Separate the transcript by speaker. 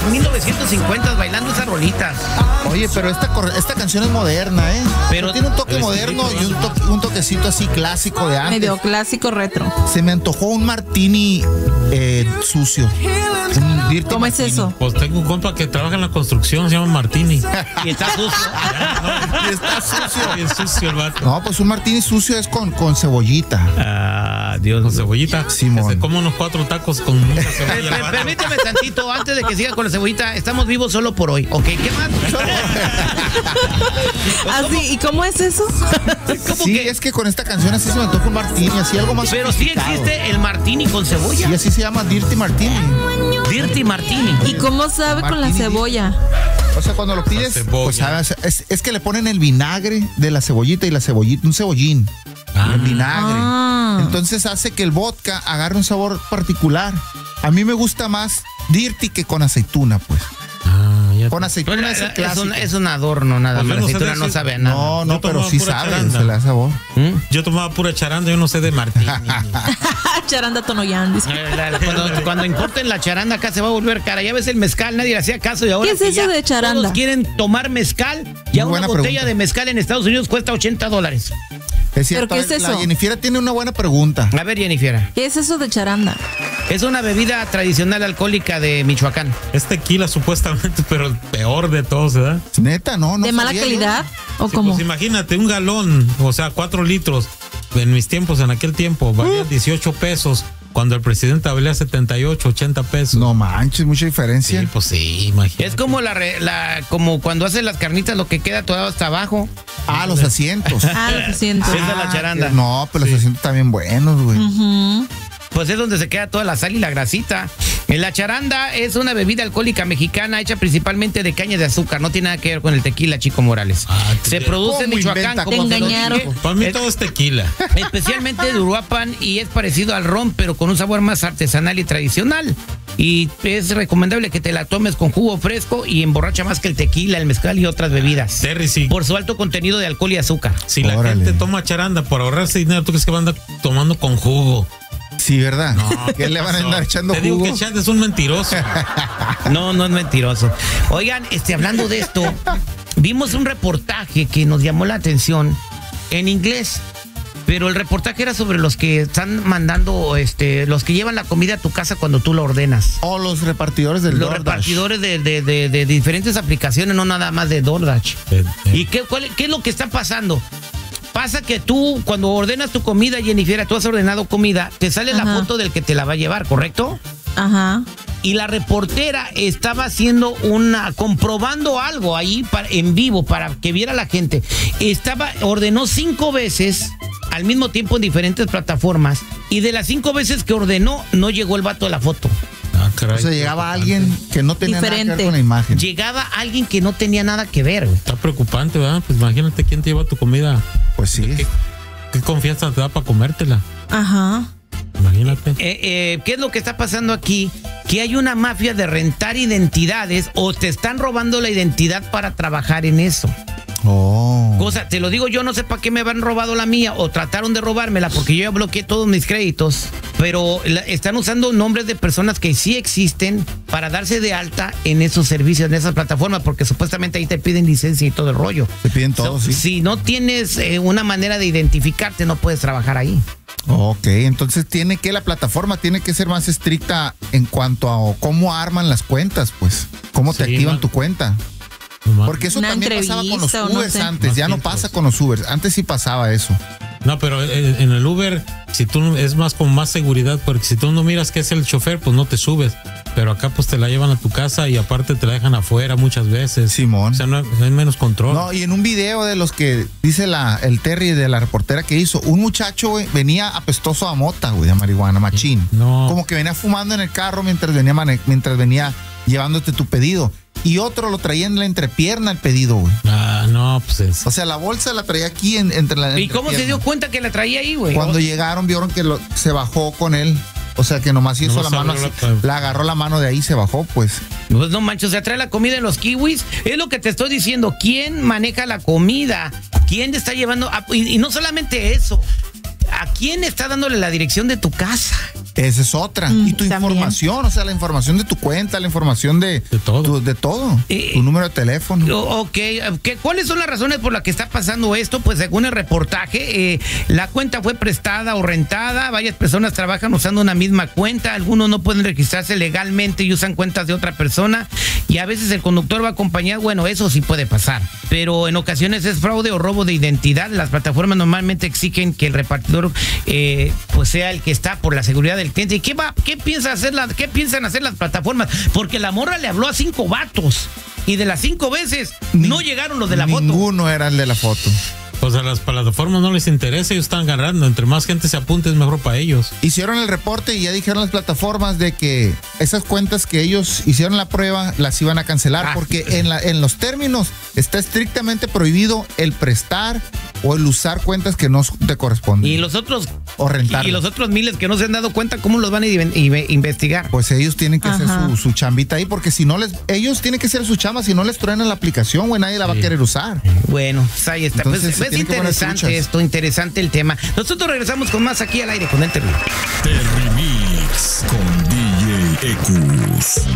Speaker 1: 1950 bailando esas rolitas.
Speaker 2: Oye, pero esta canción es moderna, ¿eh?
Speaker 1: Pero
Speaker 2: tiene un toque moderno y un toquecito así clásico de antes.
Speaker 3: Medio clásico retro.
Speaker 2: Se me antojó un martini sucio.
Speaker 3: ¿Cómo es eso?
Speaker 4: Pues tengo un compa que trabaja en la construcción, se llama Martini.
Speaker 1: Y está sucio.
Speaker 2: Y está sucio.
Speaker 4: Bien sucio el vato.
Speaker 2: No, pues un martini sucio es con cebollita.
Speaker 1: Ah, Dios.
Speaker 4: Con cebollita.
Speaker 2: Simón.
Speaker 4: Se come unos 4 tacos con mucha cebolla.
Speaker 1: Permíteme tantito, antes de que siga con la cebollita, estamos vivos solo por hoy, ¿ok? ¿Qué más?
Speaker 3: Así, ¿y cómo es eso?
Speaker 2: Sí, es que con esta canción así se me antoja un martini, así algo más.
Speaker 1: Pero sí
Speaker 2: sofisticado.
Speaker 1: existe el martini con cebolla.
Speaker 2: Y así se llama Dirty Martini.
Speaker 1: Dirty Martini.
Speaker 3: ¿Y cómo sabe con la
Speaker 2: Martini.
Speaker 3: cebolla?
Speaker 2: O sea, cuando lo pides, pues sabes, es que le ponen el vinagre de la cebollita y la cebollita, un cebollín. El vinagre. Entonces hace que el vodka agarre un sabor particular. A mí me gusta más Dirty que con aceituna, pues. Con aceituna es el clásico.
Speaker 1: Es un adorno, nada
Speaker 4: Pues
Speaker 1: más.
Speaker 4: yo
Speaker 1: La
Speaker 4: no sé
Speaker 1: aceituna
Speaker 4: de
Speaker 1: no
Speaker 4: eso.
Speaker 1: sabe a nada.
Speaker 2: No,
Speaker 4: Yo
Speaker 2: pero
Speaker 4: tomaba
Speaker 2: sí
Speaker 4: pura
Speaker 2: sabe,
Speaker 4: charanda.
Speaker 2: se le da sabor.
Speaker 4: Yo tomaba pura charanda, yo no sé de Martini.
Speaker 3: Charanda Tonoyan, dice.
Speaker 1: Cuando importen la charanda acá se va a volver cara. Ya ves el mezcal, nadie le hacía caso y ahora
Speaker 3: ¿Qué es
Speaker 1: que
Speaker 3: eso
Speaker 1: ya
Speaker 3: de charanda?
Speaker 1: todos quieren tomar mezcal. Ya
Speaker 2: Muy
Speaker 1: una
Speaker 2: buena
Speaker 1: botella
Speaker 2: pregunta.
Speaker 1: de mezcal en Estados Unidos cuesta $80.
Speaker 2: Es cierto,
Speaker 3: ¿Pero qué es eso?
Speaker 2: la Jennifer tiene una buena pregunta.
Speaker 1: A ver, Jennifer.
Speaker 3: ¿Qué es eso de charanda?
Speaker 1: Es una bebida tradicional alcohólica de Michoacán.
Speaker 4: Es tequila supuestamente, pero el peor de todos, ¿verdad?
Speaker 2: Neta, no
Speaker 3: ¿De mala
Speaker 2: sabía yo.
Speaker 3: calidad? ¿O
Speaker 4: Sí,
Speaker 3: cómo?
Speaker 4: pues imagínate, un galón, o sea, 4 litros. En mis tiempos, en aquel tiempo, valía 18 pesos. Cuando el presidente valía 78, 80 pesos.
Speaker 2: No manches, mucha diferencia.
Speaker 4: Sí, pues sí, imagínate.
Speaker 1: Es como como cuando hacen las carnitas, lo que queda todo hasta abajo.
Speaker 2: Ah, los asientos.
Speaker 3: Ah, lo que siento.
Speaker 1: Esa es la charanda.
Speaker 2: No, pero los asientos están bien buenos, güey.
Speaker 1: Pues es donde se queda toda la sal y la grasita. La charanda es una bebida alcohólica mexicana hecha principalmente de caña de azúcar. No tiene nada que ver con el tequila, Chico Morales. Se produce en
Speaker 2: ¿Cómo
Speaker 1: Michoacán,
Speaker 2: inventa?
Speaker 1: como
Speaker 3: Te
Speaker 1: te lo
Speaker 3: engañaron.
Speaker 1: dije.
Speaker 4: Para mí todo es tequila.
Speaker 1: Especialmente de Uruapan, y es parecido al ron, pero con un sabor más artesanal y tradicional. Y es recomendable que te la tomes con jugo fresco y emborracha más que el tequila, el mezcal y otras bebidas.
Speaker 4: Terry, sí.
Speaker 1: Por su alto contenido de alcohol y azúcar.
Speaker 4: Si la
Speaker 2: Órale.
Speaker 4: gente toma charanda por ahorrarse dinero, ¿tú crees que van a andar tomando con jugo?
Speaker 2: Sí, ¿verdad?
Speaker 4: No,
Speaker 2: ¿Qué le van a andar echando
Speaker 4: Te digo
Speaker 2: jugo?
Speaker 4: que Chad es un mentiroso.
Speaker 1: No, no es mentiroso. Oigan, hablando de esto, vimos un reportaje que nos llamó la atención en inglés. Pero el reportaje era sobre los que están mandando, los que llevan la comida a tu casa cuando tú la ordenas.
Speaker 2: O los repartidores del
Speaker 1: Los
Speaker 2: DoorDash.
Speaker 1: repartidores de diferentes aplicaciones, no nada más de DoorDash. ¿Y qué es lo que está pasando? Pasa que tú, cuando ordenas tu comida, Jennifer, tú has ordenado comida, te sale la foto del que te la va a llevar, ¿correcto?
Speaker 3: Ajá.
Speaker 1: Y la reportera estaba haciendo comprobando algo ahí en vivo para que viera la gente. Ordenó 5 veces al mismo tiempo en diferentes plataformas, y de las 5 veces que ordenó, no llegó el vato de la foto.
Speaker 4: Ah, caray.
Speaker 2: O sea, llegaba alguien que no tenía nada que
Speaker 3: Diferente.
Speaker 2: ver con la imagen.
Speaker 1: Llegaba alguien que no tenía nada que ver, güey.
Speaker 4: Está preocupante, ¿verdad? Pues imagínate quién te lleva tu comida.
Speaker 2: Pues sí.
Speaker 4: ¿Qué confianza te da para comértela?
Speaker 3: Ajá.
Speaker 4: Imagínate.
Speaker 1: ¿Qué es lo que está pasando aquí? Que hay una mafia de rentar identidades, o te están robando la identidad para trabajar en eso.
Speaker 2: Oh.
Speaker 1: Cosa, te lo digo yo, no sé para qué me han robado la mía o trataron de robármela, porque yo ya bloqueé todos mis créditos, pero están usando nombres de personas que sí existen para darse de alta en esos servicios, en esas plataformas, porque supuestamente ahí te piden licencia y todo el rollo.
Speaker 2: Te piden todo, sí.
Speaker 1: Si no tienes una manera de identificarte, no puedes trabajar ahí.
Speaker 2: Ok, entonces la plataforma tiene que ser más estricta en cuanto a cómo arman las cuentas, pues. Cómo te
Speaker 4: Sí,
Speaker 2: activan
Speaker 4: ¿no?
Speaker 2: tu cuenta.
Speaker 4: Nomás.
Speaker 2: Porque eso
Speaker 3: Una
Speaker 2: también pasaba con los
Speaker 3: entrevista o no
Speaker 2: Ubers
Speaker 3: sé.
Speaker 2: antes,
Speaker 4: Más
Speaker 2: ya no
Speaker 4: filtros.
Speaker 2: pasa con los Ubers. Antes sí pasaba eso.
Speaker 4: No, pero en el Uber, si tú es más con más seguridad, porque si tú no miras que es el chofer, pues no te subes. Pero acá pues te la llevan a tu casa y aparte te la dejan afuera muchas veces.
Speaker 2: Simón.
Speaker 4: O sea, no hay menos control.
Speaker 2: No, y en un video de los que dice el Terry de la reportera que hizo, un muchacho, güey, venía apestoso a mota, güey, de marihuana, machín.
Speaker 4: No.
Speaker 2: Como que venía fumando en el carro mientras venía llevándote tu pedido. Y otro lo traía en la entrepierna el pedido, güey.
Speaker 4: Ah, no, pues es.
Speaker 2: O sea, la bolsa la traía aquí entre la
Speaker 1: ¿Y cómo se
Speaker 2: entrepierna.
Speaker 1: dio cuenta que la traía ahí, güey?
Speaker 2: Cuando llegaron, vieron que se bajó con él. O sea, que nomás hizo
Speaker 4: Nomás
Speaker 2: la mano
Speaker 4: abrió
Speaker 2: así, la agarró la mano de ahí y se bajó, pues.
Speaker 1: Pues no manches, se trae la comida en los kiwis. Es lo que te estoy diciendo. ¿Quién maneja la comida? ¿Quién te está llevando? Y no solamente eso. ¿A quién está dándole la dirección de tu casa?
Speaker 2: Esa es otra. Y tu información, o sea, la información de tu cuenta, la información de todo. Tu número de teléfono.
Speaker 1: Ok, ¿cuáles son las razones por las que está pasando esto? Pues según el reportaje, la cuenta fue prestada o rentada, varias personas trabajan usando una misma cuenta, algunos no pueden registrarse legalmente y usan cuentas de otra persona, y a veces el conductor va acompañado. Bueno, eso sí puede pasar, pero en ocasiones es fraude o robo de identidad. Las plataformas normalmente exigen que el repartidor pues sea el que está por la seguridad del cliente. ¿Y qué piensan hacer las plataformas? Porque la morra le habló a 5 vatos y de las 5 veces no llegaron los de la foto.
Speaker 2: Ninguno era el de la foto.
Speaker 4: Pues a las plataformas no les interesa, ellos están ganando. Entre más gente se apunte es mejor para ellos.
Speaker 2: Hicieron el reporte y ya dijeron las plataformas de que esas cuentas que ellos hicieron la prueba las iban a cancelar, porque en los términos está estrictamente prohibido el prestar o el usar cuentas que no te corresponden.
Speaker 1: Y los otros miles que no se han dado cuenta, ¿cómo los van a investigar?
Speaker 2: Pues ellos tienen que hacer su chambita ahí, porque si no ellos tienen que hacer su chamba. Si no les truenan la aplicación, güey, nadie la va a querer usar.
Speaker 1: Bueno, pues ahí está.
Speaker 2: Entonces,
Speaker 1: pues, es interesante esto, interesante el tema. Nosotros regresamos con más aquí al aire con el Terry.
Speaker 5: Terry Mix con DJ Ecus.